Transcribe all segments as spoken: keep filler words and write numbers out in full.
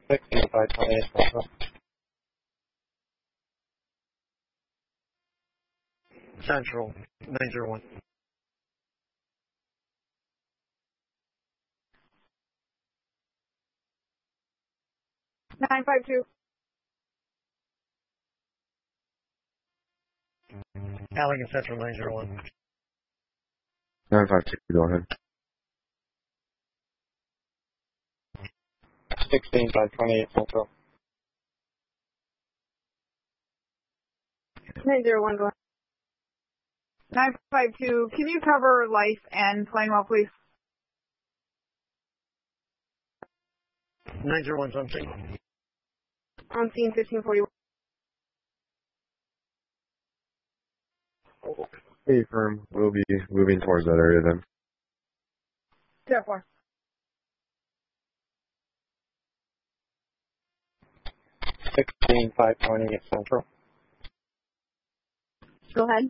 sixteen five twenty-eight Central. Central, nine zero one. nine five two. Allegan Central, nine zero one. nine five two, go ahead. sixteen five twenty-eight Central. nine zero one, go ahead. nine five two, can you cover Life and Plainwell, please? nine zero one something. On scene fifteen forty-one. Hey, firm. We'll be moving towards that area then. ten four. sixteen five twenty-eight Central. Go ahead.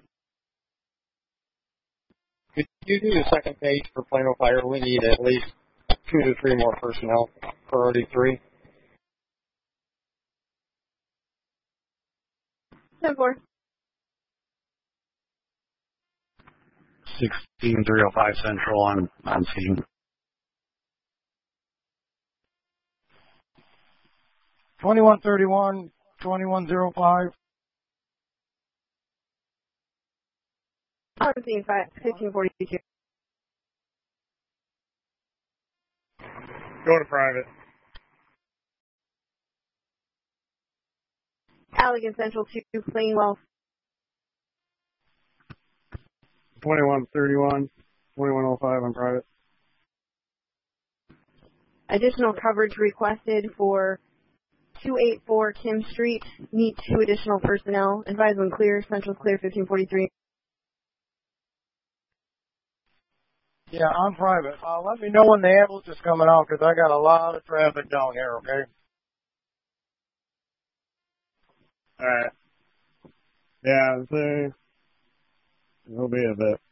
Could you do the second page for Plano Fire? We need at least two to three more personnel. Priority three. ten four. sixteen three oh five Central on, on scene. twenty-one thirty-one, twenty-one oh five. On scene fifteen forty-two. Go to private. Allegan Central two, Plainwell. twenty-one thirty-one, twenty-one oh five on private. Additional coverage requested for two eighty-four Kim Street. Need two additional personnel. Advise when clear. Central clear fifteen forty-three. Yeah, I'm private. Uh, let me know when the ambulance is coming out because I got a lot of traffic down here, okay? Alright. Yeah, so it'll be a bit.